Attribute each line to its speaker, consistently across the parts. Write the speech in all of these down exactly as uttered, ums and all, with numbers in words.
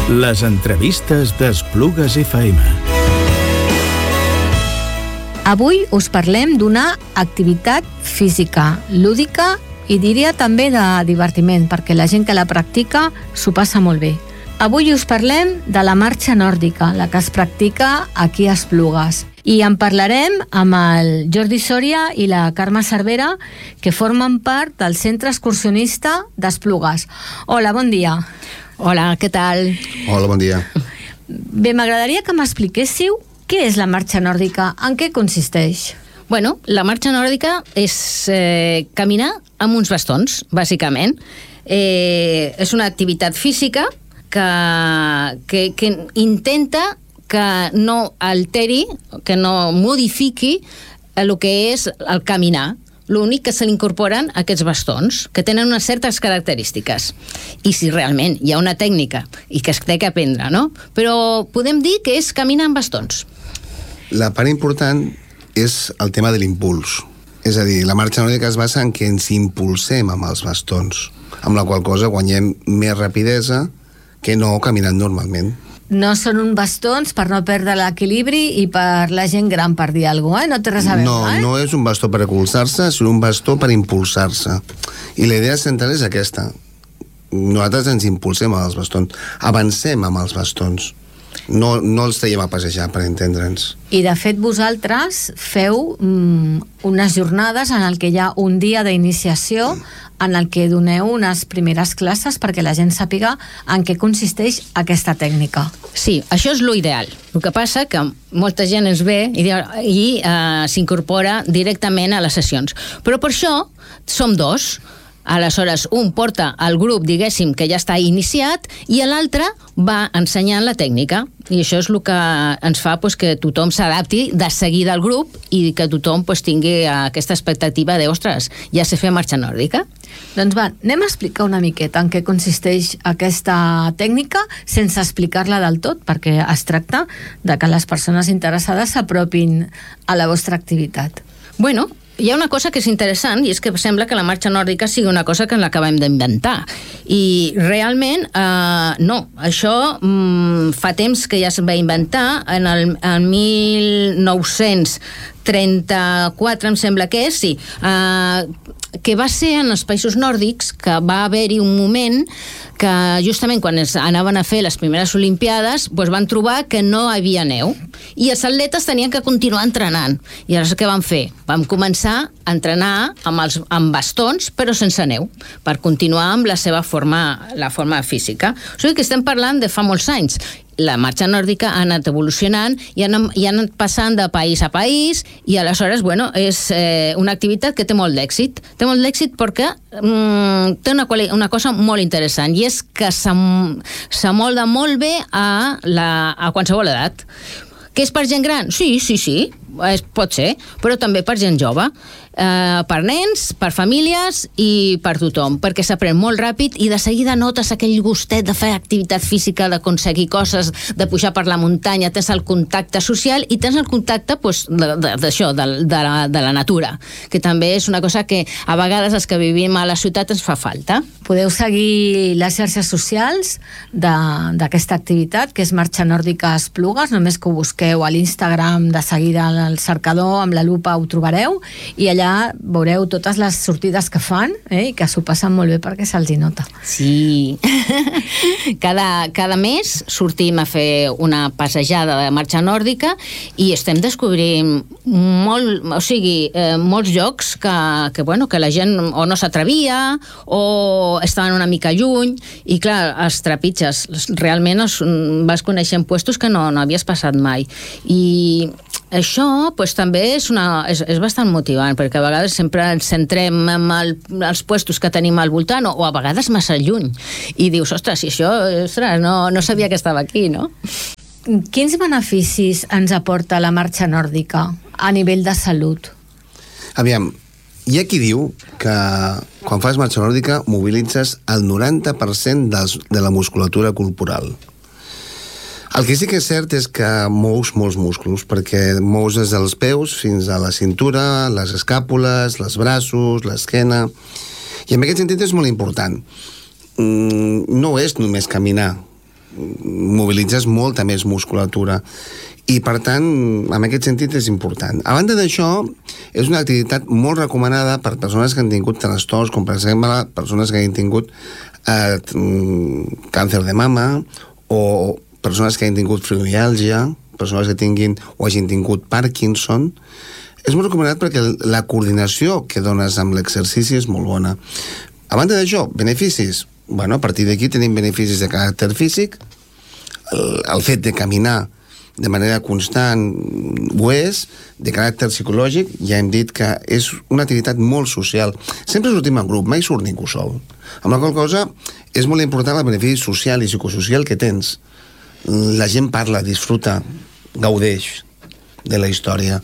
Speaker 1: Les entrevistes d'Esplugues F M.
Speaker 2: Avui us parlem d'una activitat física, lúdica i diria també de divertiment, perquè la gent que la practica s'ho passa molt bé. Avui us parlem de la marxa nòrdica, la que es practica aquí a Esplugues. I en parlarem amb el Jordi Sòria i la Carme Cervera, que formen part del Centre Excursionista d'Esplugues. Hola, bon dia.
Speaker 3: Hola, què tal?
Speaker 4: Hola, bon dia.
Speaker 2: Bé, m'agradaria que m'expliquéssiu què és la marxa nòrdica, en què consisteix?
Speaker 3: Bueno, la marxa nòrdica és eh, caminar amb uns bastons, bàsicament. Eh, és una activitat física que, que, que intenta que no alteri, que no modifiqui el que és el caminar. L'únic que se li incorporen aquests bastons, que tenen unes certes característiques. I si realment hi ha una tècnica i que es té que aprendre, no? Però podem dir que és caminar amb bastons.
Speaker 4: La part important és el tema de l'impuls. És a dir, la marxa nòrdica es basa en que ens impulsem amb els bastons, amb la qual cosa guanyem més rapidesa que no caminant normalment.
Speaker 2: No són uns bastons per no perdre l'equilibri i per la gent gran, per dir alguna cosa, eh? No té res a veure,
Speaker 4: no,
Speaker 2: eh?
Speaker 4: No és un bastó per recolzar-se, sinó un bastó per impulsar-se. I la idea central és aquesta. Nosaltres ens impulsem amb els bastons, avancem amb els bastons. No, no els traiem a passejar, per entendre'ns.
Speaker 2: I de fet vosaltres feu mm, unes jornades en el que hi ha un dia d'iniciació en el que doneu unes primeres classes perquè la gent sàpiga en què consisteix aquesta tècnica.
Speaker 3: Sí, això és l'ideal. El que passa que molta gent ens ve i, i uh, s'incorpora directament a les sessions. Però per això som dos. Aleshores, un porta el grup, diguéssim, que ja està iniciat, i l'altre va ensenyant la tècnica. I això és el que ens fa pues, que tothom s'adapti de seguida al grup i que tothom pues, tingui aquesta expectativa de, ostres, ja sé fer marxa nòrdica.
Speaker 2: Doncs va, anem a explicar una miqueta en què consisteix aquesta tècnica sense explicar-la del tot, perquè es tracta de que les persones interessades s'apropin a la vostra activitat.
Speaker 3: Bueno, hi ha una cosa que és interessant i és que sembla que la marxa nòrdica sigui una cosa que ens l'acabem d'inventar i realment eh, no, això mm, fa temps que ja es va inventar en el en mil nou-cents trenta-quatre em sembla que és, sí, eh, que va ser en els països nòrdics que va haver-hi un moment que justament quan es anaven a fer les primeres Olimpiades doncs van trobar que no hi havia neu i els atletes tenien que continuar entrenant. I aleshores què van fer? Vam començar a entrenar amb, els, amb bastons però sense neu per continuar amb la seva forma, la forma física. O sigui que estem parlant de fa molts anys. La marxa nòrdica ha anat evolucionant i ha anat, i ha anat passant de país a país i aleshores, bueno, és eh, una activitat que té molt d'èxit. Té molt d'èxit perquè mm, té una, quali- una cosa molt interessant i és que s'amolda molt bé a, la, a qualsevol edat. Que és per gent gran? Sí, sí, sí, es, pot ser, però també per gent jove. Eh, per nens, per famílies i per tothom, perquè s'aprèn molt ràpid i de seguida notes aquell gustet de fer activitat física, d'aconseguir coses, de pujar per la muntanya, tens el contacte social i tens el contacte pues, d'això, de, de, de, la, de la natura, que també és una cosa que a vegades els que vivim a la ciutat ens fa falta.
Speaker 2: Podeu seguir les xarxes socials d'aquesta activitat, que és Marxa Nòrdica Esplugues, només que ho busqueu a l'Instagram, de seguida al cercador, amb la lupa ho trobareu, i allà veureu totes les sortides que fan eh, i que s'ho passen molt bé perquè se'ls hi nota.
Speaker 3: Sí. cada, cada mes sortim a fer una passejada de marxa nòrdica i estem descobrint molt, o sigui, eh, molts llocs que, que, bueno, que la gent o no s'atrevia o estaven una mica lluny i clar, els trepitges realment els, vas coneixent puestos que no, no havies passat mai i això pues, també és, una, és, és bastant motivant perquè a vegades sempre ens centrem en el, els puestos que tenim al voltant o, o a vegades massa lluny i dius, ostres, si això ostres, no, no sabia que estava aquí, no?
Speaker 2: Quins beneficis ens aporta la marxa nòrdica a nivell de salut?
Speaker 4: Aviam, hi ha qui diu que quan fas marxa nòrdica mobilitzes el noranta per cent dels, de la musculatura corporal. El que sí que és cert és que mous molts músculs, perquè mous des dels peus fins a la cintura, les escàpules, els braços, l'esquena, i en aquest sentit és molt important. No és només caminar, mobilitzes molta més musculatura. I, per tant, en aquest sentit és important. A banda d'això, és una activitat molt recomanada per persones que han tingut trastorns, com per exemple persones que han tingut eh, càncer de mama, o persones que han tingut fibromiàlgia, persones que tinguin o hagin tingut Parkinson. És molt recomanat perquè la coordinació que dones amb l'exercici és molt bona. A banda d'això, beneficis. Bueno, a partir d'aquí tenim beneficis de caràcter físic. El, el fet de caminar de manera constant ho és, de caràcter psicològic, ja hem dit que és una activitat molt social. Sempre sortim en grup, mai surt ningú sol. Amb la qual cosa és molt important el benefici social i psicosocial que tens. La gent parla, disfruta, gaudeix de la història.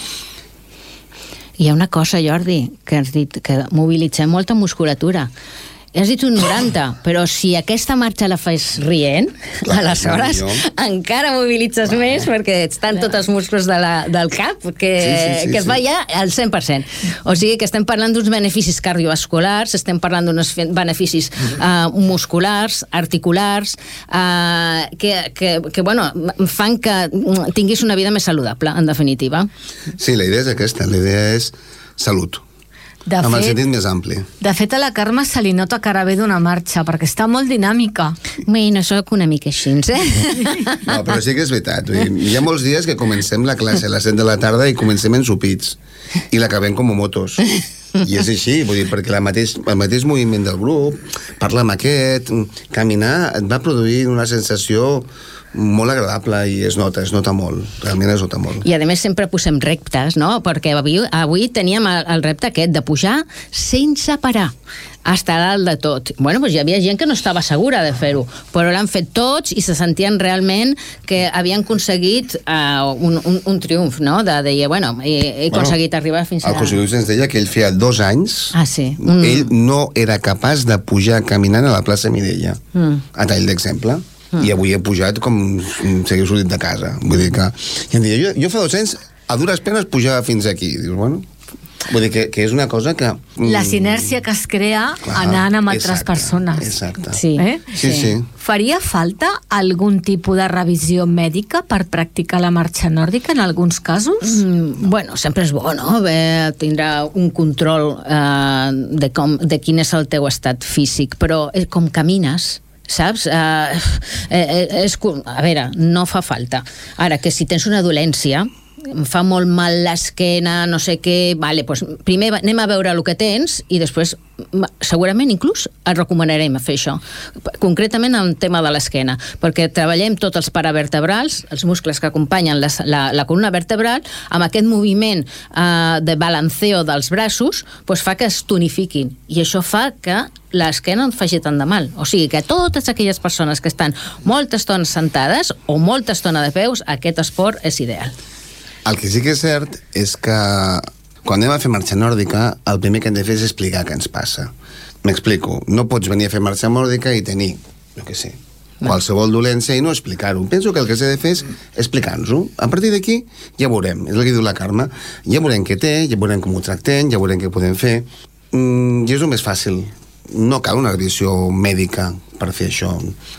Speaker 3: Hi ha una cosa, Jordi, que has dit, que mobilitzem molta musculatura. Has dit un noranta, però si aquesta marxa la fas rient, clar, aleshores encara mobilitzes clar. Més, perquè estan tots els músculs de la, del cap que, sí, sí, sí, que es va ja al cent per cent. O sigui que estem parlant d'uns beneficis cardiovasculars, estem parlant d'uns beneficis uh, musculars, articulars, uh, que, que, que bueno, fan que tinguis una vida més saludable, en definitiva.
Speaker 4: Sí, la idea és aquesta, la idea és salut.
Speaker 2: De
Speaker 4: amb
Speaker 2: fet,
Speaker 4: el sentit més ampli.
Speaker 2: De fet, a la Carme se li nota cara bé d'una marxa, perquè està molt dinàmica.
Speaker 3: Bueno, soc una mica així, eh?
Speaker 4: No, però sí que és veritat. Hi ha molts dies que comencem la classe a les set de la tarda i comencem ensopits. I l'acabem com a motos. I és així, vull dir, perquè la mateix, el mateix moviment del grup, parlar amb aquest, caminar, et va produir una sensació molt agradable i es nota, es nota molt, realment es nota molt.
Speaker 3: I a més sempre posem reptes, no? Perquè avui, avui teníem el, el repte aquest de pujar sense parar, hasta dalt de tot. Bueno, doncs hi havia gent que no estava segura de fer-ho, però l'han fet tots i se sentien realment que havien aconseguit uh, un, un, un triomf, no? De dir, bueno, he, he aconseguit bueno, arribar fins a...
Speaker 4: El José Luis ens deia que ell feia dos anys,
Speaker 3: ah, sí. mm.
Speaker 4: ell no era capaç de pujar caminant a la plaça Mireia, mm. a tall d'exemple. Mm. I avui he pujat com si hagués sortit de casa. Vull dir que... I em deia, jo, jo fa dos anys, a dures penes, pujava fins aquí. Dius, bueno... Vull dir que, que és una cosa que...
Speaker 2: La sinergia que es crea clar, anant amb altres
Speaker 4: exacte,
Speaker 2: persones.
Speaker 4: Exacte.
Speaker 2: Sí. Eh?
Speaker 4: Sí, sí.
Speaker 2: Faria falta algun tipus de revisió mèdica per practicar la marxa nòrdica en alguns casos?
Speaker 3: Mm, bueno, sempre és bo, no? Bé, tindrà un control eh, de, com, de quin és el teu estat físic, però eh, com camines... saps? Uh, eh, és, a veure, no fa falta. Ara, que si tens una dolència, em fa molt mal l'esquena, no sé què, vale, doncs primer anem a veure el que tens i després segurament inclús et recomanarem fer això, concretament en el tema de l'esquena, perquè treballem tots els paravertebrals, els muscles que acompanyen la, la, la columna vertebral, amb aquest moviment eh, de balanceo dels braços, doncs fa que es tonifiquin, i això fa que l'esquena no et faci tant de mal. O sigui que totes aquelles persones que estan molta estona sentades o molta estona de peus, aquest esport és ideal.
Speaker 4: El que sí que és cert és que quan anem a fer marxa nòrdica, el primer que hem de fer és explicar què ens passa. M'explico. No pots venir a fer marxa nòrdica i tenir, no què sé, qualsevol dolència i no explicar-ho. Penso que el que s'ha de fer és explicar-nos-ho. A partir d'aquí ja veurem, és el que diu la Carme, ja veurem què té, ja veurem com ho tractem, ja veurem què podem fer. Mm, I és el més fàcil. No cal una revisió mèdica per fer això.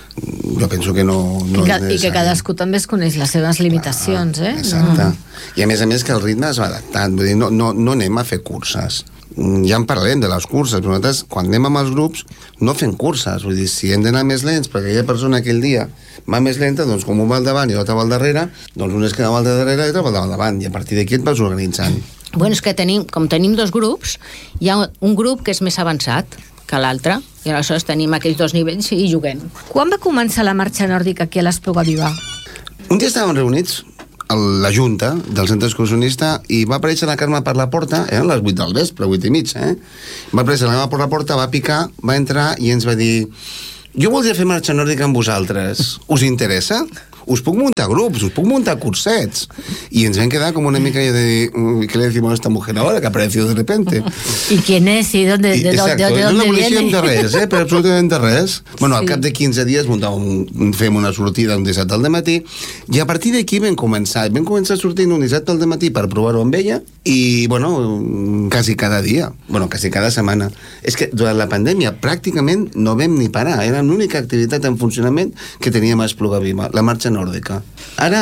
Speaker 4: Jo penso que no, no
Speaker 2: I, que,
Speaker 4: és necessari.
Speaker 2: I que cadascú també es coneix les seves limitacions,
Speaker 4: clar,
Speaker 2: eh?
Speaker 4: Exacte.
Speaker 2: No.
Speaker 4: I a més a més que el ritme es va adaptant. Vull dir, no, no, no anem a fer curses. Ja en parlarem de les curses, però nosaltres, quan anem amb els grups, no fem curses. Vull dir, si hem d'anar més lents, perquè aquella persona aquell dia va més lenta, doncs com un va al davant i l'altre va al darrere, doncs un es queda al darrere i l'altre va al davant, i a partir d'aquí et vas organitzant.
Speaker 3: Bueno, és que tenim, com tenim dos grups, hi ha un grup que és més avançat que l'altre, i aleshores tenim aquells dos nivells i juguem.
Speaker 2: Quan va començar la marxa nòrdica aquí a l'Espluga Viva?
Speaker 4: Un dia estàvem reunits a la Junta del Centre Excursionista i va aparèixer la Carme per la porta, eren les vuit del vespre, vuit i mig, eh? Va aparèixer la Carme per la porta, va picar, va entrar i ens va dir: jo voldria fer marxa nòrdica amb vosaltres, us interessa? us puc muntar grups, us puc muntar cursets. I ens vam quedar com una mica de dir, ¿qué le decimos a esta mujer ahora que ha aparecido de repente?
Speaker 2: ¿Y quién es? ¿Y dónde, de,
Speaker 4: Exacto,
Speaker 2: de, de
Speaker 4: no
Speaker 2: dónde
Speaker 4: la coneixíem
Speaker 2: viene?
Speaker 4: de res, eh? Però absolutament de res. Bueno, al
Speaker 2: Sí.
Speaker 4: cap de quinze dies muntàvem, fem una sortida un dissabte al dematí i a partir d'aquí vam començar. Vam començar sortint un dissabte al dematí per provar-ho amb ella i, bueno, quasi cada dia. Bueno, quasi cada setmana. És que durant la pandèmia pràcticament no vam ni parar. Era l'única activitat en funcionament que teníem a Espluga Viva, la marxa nòrdica. Ara...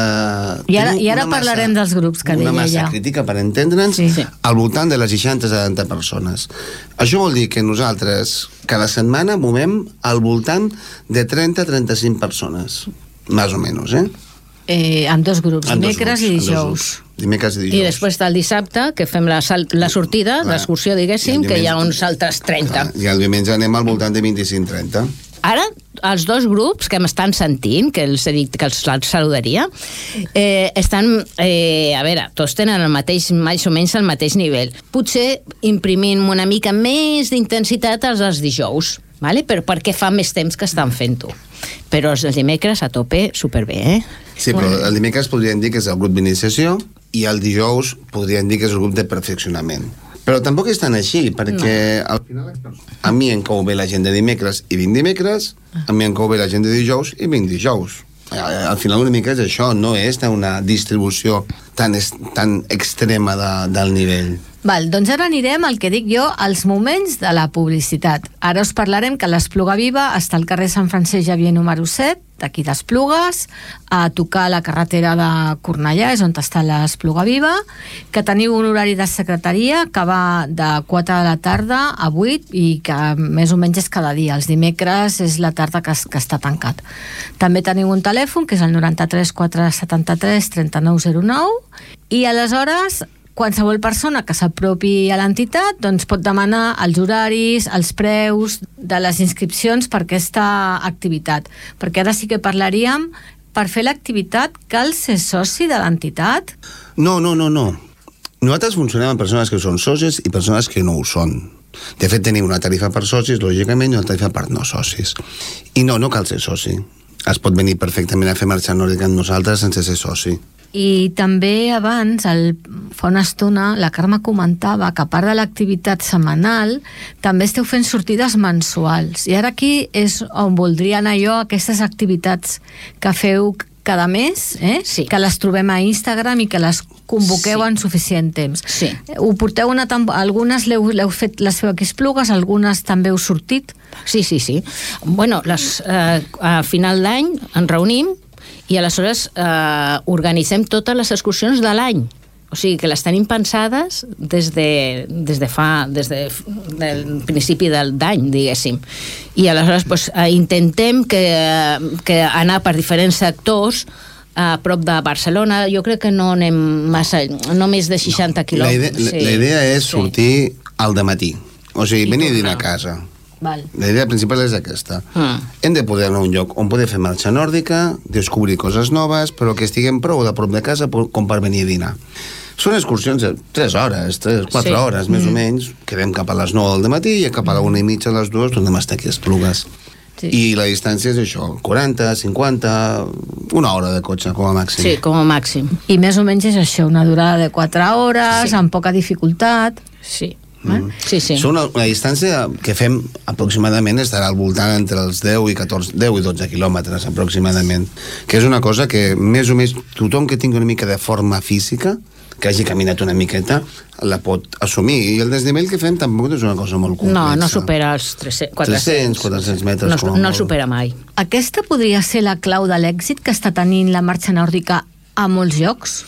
Speaker 4: Eh,
Speaker 2: I ara,
Speaker 4: tenim
Speaker 2: i ara
Speaker 4: una
Speaker 2: parlarem
Speaker 4: massa,
Speaker 2: dels grups que
Speaker 4: una
Speaker 2: deia
Speaker 4: massa
Speaker 2: ja.
Speaker 4: crítica, per entendre'ns,
Speaker 2: Sí.
Speaker 4: sí. al voltant de les seixanta a setanta persones. Això vol dir que nosaltres cada setmana movem al voltant de trenta a trenta-cinc persones, més o menys, eh?
Speaker 2: Eh, amb dos grups,
Speaker 4: En dos
Speaker 2: dimecres
Speaker 4: grups,
Speaker 2: i
Speaker 4: en dos
Speaker 2: dijous.
Speaker 4: grups. Dimecres i dijous.
Speaker 3: I després del dissabte, que fem la, sal, la sortida,
Speaker 4: Clar.
Speaker 3: l'excursió,
Speaker 4: I
Speaker 3: diguéssim,
Speaker 4: el
Speaker 3: que hi ha
Speaker 4: diumenge-
Speaker 3: uns altres trenta.
Speaker 4: Clar, I el diumenge anem al voltant de vint-i-cinc a trenta.
Speaker 3: Ara, els dos grups que m'estan sentint, que els he dit que els saludaria, eh, estan, eh, a veure, tots tenen el mateix, més o menys el mateix nivell. Potser imprimint una mica més d'intensitat als dels dijous, vale? Però perquè fa més temps que estan fent-ho. Però els dimecres a tope superbé, eh?
Speaker 4: Sí, però el dimecres podríem dir que és el grup d'iniciació i el dijous podríem dir que és el grup de perfeccionament. Però tampoc és tan així, perquè no. Al final a mi em cau bé la gent de dimecres i vinc dimecres, a mi em cau bé la gent de dijous i vinc dijous. Al final una mica és això, no és una distribució tan, tan extrema de, del nivell.
Speaker 2: Val, doncs ara anirem al que dic jo, als moments de la publicitat. Ara us parlarem que l'Espluga Viva està al carrer Sant Francesc Xavier número set, d'aquí d'Esplugues, a tocar la carretera de Cornellà, és on està l'Espluga Viva, que teniu un horari de secretaria que va de quatre de la tarda a vuit i que més o menys és cada dia. Els dimecres és la tarda que, es, que està tancat. També teniu un telèfon, que és el noranta-tres quatre setanta-tres trenta-nou zero nou, i aleshores qualsevol persona que s'apropi a l'entitat doncs pot demanar els horaris, els preus de les inscripcions per aquesta activitat. Perquè ara sí que parlaríem, per fer l'activitat cal ser soci de l'entitat?
Speaker 4: No, no, no, no. Nosaltres funcionem amb persones que són socis i persones que no ho són. De fet, tenim una tarifa per socis, lògicament, i una tarifa per no socis. I no, no cal ser soci. Es pot venir perfectament a fer marxa nòrdica amb nosaltres sense ser soci.
Speaker 2: I també abans, el, fa una estona, la Carme comentava que a part de l'activitat setmanal, també esteu fent sortides mensuals. I ara aquí és on voldria anar jo, aquestes activitats que feu cada mes, eh?
Speaker 3: Sí.
Speaker 2: Que les trobem a Instagram i que les convoqueu
Speaker 3: Sí.
Speaker 2: en suficient temps.
Speaker 3: Sí.
Speaker 2: Ho porteu una temp- algunes l'heu fet les feu aquí a Esplugues, algunes també heu sortit.
Speaker 3: Sí, sí, sí. Bueno, les, eh, a final d'any ens reunim i aleshores eh, organitzem totes les excursions de l'any. O sigui, que les tenim pensades des de, des de fa, des de, del principi del d'any, diguéssim. I aleshores pues, eh, intentem que, que anar per diferents sectors a prop de Barcelona. Jo crec que no anem massa, no més de seixanta quilòmetres.
Speaker 4: La idea, la, la idea és sortir al dematí. O sigui,
Speaker 3: I
Speaker 4: venir a
Speaker 3: tornar.
Speaker 4: dinar a casa.
Speaker 2: Val.
Speaker 4: La idea principal és aquesta.
Speaker 3: Mm.
Speaker 4: Hem de poder anar a un lloc on poder fer marxa nòrdica, descobrir coses noves, però que estiguem prou de prop de casa com per venir a dinar. Són excursions de tres hores, tres, quatre
Speaker 3: Sí.
Speaker 4: hores, més mm. o menys. Quedem cap a les nou del matí i cap a la una i mitja, a les dues, tornem a estar aquí a Esplugues.
Speaker 2: Sí.
Speaker 4: I la distància és això, quaranta, cinquanta, una hora de cotxe, com a màxim.
Speaker 3: Sí, com a màxim.
Speaker 2: I més o menys és això, una durada de quatre hores,
Speaker 3: Sí.
Speaker 2: amb poca dificultat.
Speaker 3: Sí.
Speaker 2: Mm.
Speaker 3: Sí, sí.
Speaker 4: Són una, una distància que fem aproximadament estarà al voltant entre els deu i catorze, deu i dotze quilòmetres aproximadament, que és una cosa que més o més tothom que tingui una mica de forma física, que hagi caminat una miqueta, la pot assumir. I el desnivell que fem tampoc és una cosa molt complexa.
Speaker 3: No, no supera els tres-cents, quatre-cents.
Speaker 4: tres-cents, quatre-cents metres,
Speaker 3: No,
Speaker 4: com a
Speaker 3: no el
Speaker 4: molt.
Speaker 3: supera mai.
Speaker 2: Aquesta podria ser la clau de l'èxit que està tenint la marxa nòrdica a molts llocs?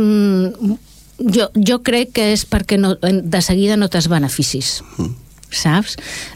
Speaker 3: Mm, jo, jo crec que és perquè no, de seguida no tens beneficis. Mm. Saps?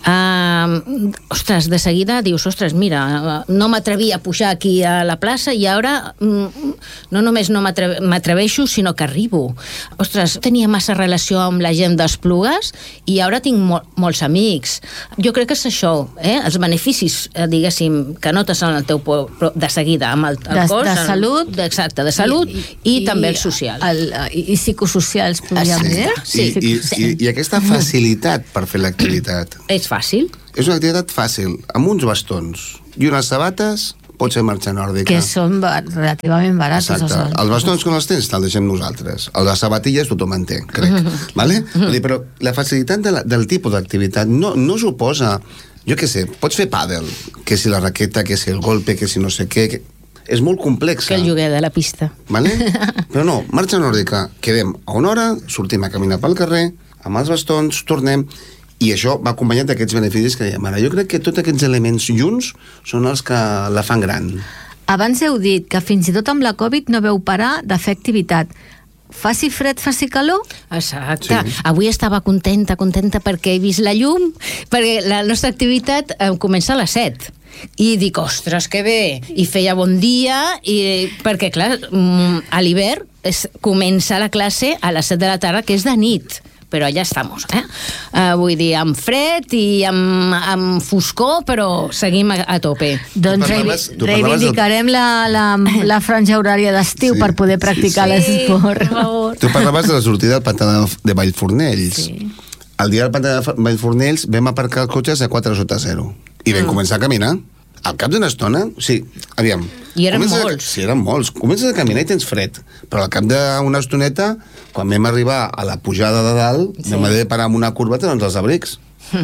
Speaker 3: Uh, ostres, de seguida dius, ostres, mira, no m'atrevia a pujar aquí a la plaça i ara mm, no només no m'atre- m'atreveixo, sinó que arribo. Ostres, tenia massa relació amb la gent d'Esplugues i ara tinc mol, molts amics. Jo crec que és això, eh? Els beneficis, eh, diguéssim, que notes en el teu po- però de seguida, amb el, el
Speaker 2: De-
Speaker 3: cos...
Speaker 2: de
Speaker 3: el-
Speaker 2: salut.
Speaker 3: Exacte, de salut i, i, i també el social.
Speaker 2: El, i, i psicosocials, podríem
Speaker 3: Exacte.
Speaker 2: dir.
Speaker 3: Sí,
Speaker 4: I, i, i, I aquesta facilitat per fer l'activitat.
Speaker 3: És fàcil.
Speaker 4: És una activitat fàcil, amb uns bastons i unes sabates, pots fer marxa nòrdica.
Speaker 2: Que són ba- relativament barats.
Speaker 4: Exacte. Els bastons quan els tens te'ls deixem nosaltres. Les sabatilles tothom en té, crec. Vale? Vull dir, però la facilitat de la, del tipus d'activitat no, no suposa... Jo què sé, pots fer pàdel, que si la raqueta, que si el golpe, que si no sé què... Que... És molt complex.
Speaker 3: Que el lloguer de la pista.
Speaker 4: Vale? Però no, marxa nòrdica. Quedem a una hora, sortim a caminar pel carrer, amb els bastons, tornem... I això va acompanyat d'aquests beneficis que dèiem ara. Jo crec que tots aquests elements junts són els que la fan gran.
Speaker 2: Abans heu dit que fins i tot amb la Covid no veu parar de fer activitat. Faci fred, faci calor?
Speaker 3: Exacte.
Speaker 4: Sí.
Speaker 3: Avui estava contenta, contenta perquè he vist la llum, perquè la nostra activitat eh, comença a les set. I dic, ostres, que bé! I feia bon dia, i, perquè, clar, mm, a l'hivern es, comença la classe a les set de la tarda, que és de nit. Però ja estamos, eh? Uh, vull dir, amb fred i amb, amb foscor, però seguim a, a tope.
Speaker 2: Doncs
Speaker 4: parlaves-
Speaker 2: reivi-
Speaker 4: tu parlaves
Speaker 2: reivindicarem la, la, la franja horària d'estiu
Speaker 4: Sí.
Speaker 2: per poder practicar
Speaker 3: Sí,
Speaker 2: l'esport.
Speaker 3: per favor.
Speaker 4: Tu parlaves de la sortida del pantà de- de Vallfornells.
Speaker 2: Sí.
Speaker 4: El dia del pantà de Vallfornells vam aparcar els cotxes a quatre sota zero. I vam començar a caminar. Al cap d'una estona, sí, aviam.
Speaker 3: I eren
Speaker 4: comences a-
Speaker 3: molts.
Speaker 4: Sí, eren molts. Comences a caminar i tens fred. Però al cap d'una estoneta, quan vam arribar a la pujada de dalt, sí. vam haver de parar amb una curva doncs els abrics.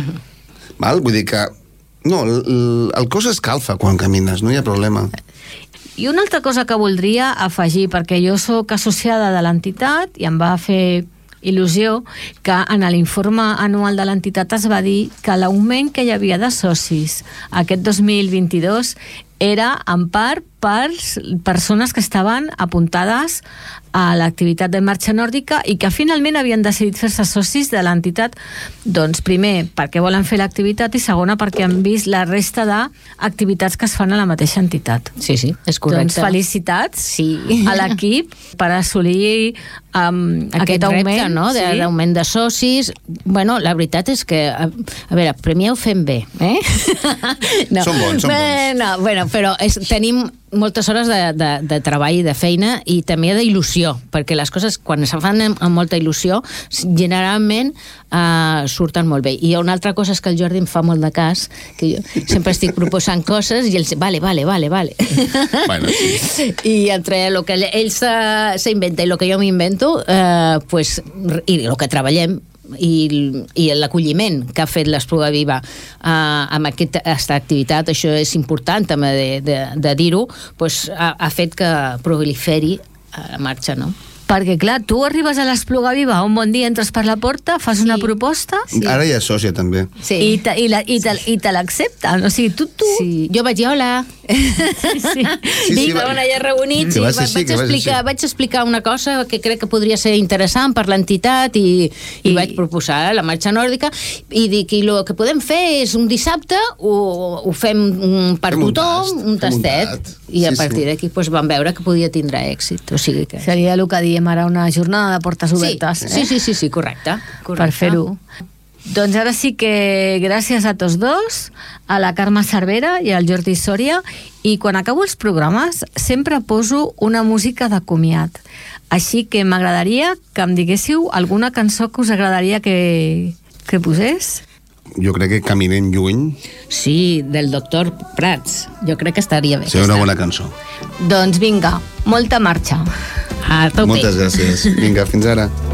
Speaker 4: Val? Vull dir que... No, el, el cos escalfa quan camines, no hi ha problema.
Speaker 2: I una altra cosa que voldria afegir, perquè jo sóc associada de l'entitat i em va fer il·lusió que en l'informe anual de l'entitat es va dir que l'augment que hi havia de socis aquest dos mil vint-i-dos era en part per persones que estaven apuntades a l'activitat de marxa nòrdica i que finalment havien decidit fer-se socis de l'entitat, doncs primer perquè volen fer l'activitat i segona perquè han vist la resta d'activitats que es fan a la mateixa entitat.
Speaker 3: Sí, sí, és correcte.
Speaker 2: Doncs felicitats
Speaker 3: Sí.
Speaker 2: a l'equip per assolir um,
Speaker 3: Aquest,
Speaker 2: aquest augment.
Speaker 3: repte, no?, de,
Speaker 2: sí.
Speaker 3: d'augment de socis. Bueno, la veritat és que, a, a veure, primer ho fem bé, eh? no.
Speaker 4: Són bons, són bons.
Speaker 3: No, bueno, però és, tenim moltes hores de, de, de treball i de feina i també d'il·lusió, perquè les coses, quan se fan amb, amb molta il·lusió, generalment uh, surten molt bé. I una altra cosa és que el Jordi em fa molt de cas, que jo sempre estic proposant coses i ell diu, vale, vale, vale, vale.
Speaker 4: Bueno, sí.
Speaker 3: I entre el que ell s'inventa i el que jo m'invento, eh, pues, i el que treballem, i, i l'acolliment que ha fet l'Espluga Viva eh, amb aquest, aquesta activitat, això és important també de, de, de dir-ho, pues, ha, ha fet que proliferi la marxa, no?
Speaker 2: Perquè, clar, tu arribes a l'Espluga Viva, un bon dia entres per la porta, fas
Speaker 3: Sí.
Speaker 2: una proposta
Speaker 4: Sí. Ara ja és sòcia, també.
Speaker 3: Sí.
Speaker 2: i, te, i, la, i, te, i te l'accepten. O sigui, tu... tu...
Speaker 3: Sí. Jo vaig dir, hola.
Speaker 2: Sí, sí.
Speaker 4: Sí,
Speaker 3: Dic,
Speaker 4: sí, va-
Speaker 3: estaven allà reunits
Speaker 4: que
Speaker 3: i
Speaker 4: va ser
Speaker 3: va,
Speaker 4: així,
Speaker 3: vaig,
Speaker 4: que va ser
Speaker 3: explicar,
Speaker 4: així.
Speaker 3: vaig explicar una cosa que crec que podria ser interessant per l'entitat i, i,
Speaker 2: I-
Speaker 3: vaig proposar la marxa nòrdica i dic, i el que podem fer és un dissabte ho, ho fem mm, per
Speaker 4: Fem un
Speaker 3: tothom,
Speaker 4: tast,
Speaker 3: un
Speaker 4: fem un
Speaker 3: tastet,
Speaker 4: tast.
Speaker 3: i a
Speaker 4: Sí,
Speaker 3: partir
Speaker 4: sí.
Speaker 3: d'aquí pues, vam veure que podia tindre èxit. O sigui que...
Speaker 2: Seria el que diem ara una jornada de portes
Speaker 3: Sí,
Speaker 2: obertes.
Speaker 3: sí,
Speaker 2: eh?
Speaker 3: sí, sí, sí, correcte. correcte.
Speaker 2: Per fer-ho. Doncs ara sí que gràcies a tots dos, a la Carme Cervera i al Jordi Sòria, i quan acabo els programes sempre poso una música de comiat. Així que m'agradaria que em diguéssiu alguna cançó que us agradaria que, que posés.
Speaker 4: Jo crec que Caminem lluny
Speaker 3: Sí, del doctor Prats. Jo crec que estaria bé.
Speaker 4: seria una
Speaker 3: aquesta.
Speaker 4: bona cançó.
Speaker 2: Doncs vinga, molta marxa.
Speaker 3: A tope.
Speaker 4: Moltes gràcies. Vinga, fins ara.